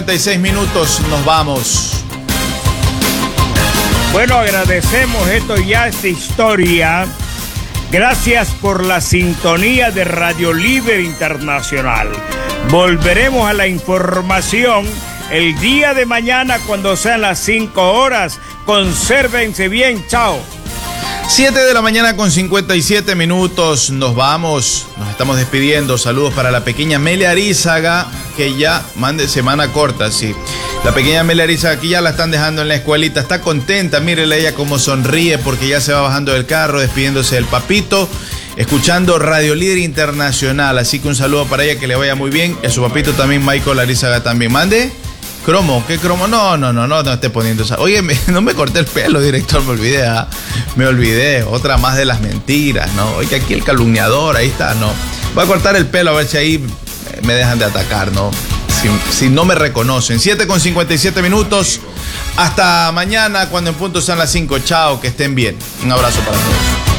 36 minutos, nos vamos. Bueno, agradecemos, esto ya es historia. Gracias por la sintonía de Radio Líder Internacional. Volveremos a la información el día de mañana cuando sean las 5 horas. Consérvense bien, chao. 7 de la mañana con 57 minutos, nos vamos, nos estamos despidiendo. Saludos para la pequeña Amelia Arizaga, que ya mande semana corta, sí. La pequeña Amelia Arizaga aquí ya la están dejando en la escuelita, está contenta, mírele ella cómo sonríe porque ya se va bajando del carro, despidiéndose del papito, escuchando Radio Líder Internacional. Así que un saludo para ella, que le vaya muy bien. Y a su papito también, Michael Arizaga también. Mande. Cromo, ¿qué cromo? No esté poniendo esa. Oye, no me corté el pelo, director, me olvidé. Otra más de las mentiras, ¿no? Oye, aquí el calumniador, ahí está, ¿no? Voy a cortar el pelo a ver si ahí me dejan de atacar, ¿no? Si no me reconocen. 7 con 57 minutos. Hasta mañana, cuando en punto sean las 5. Chao, que estén bien. Un abrazo para todos.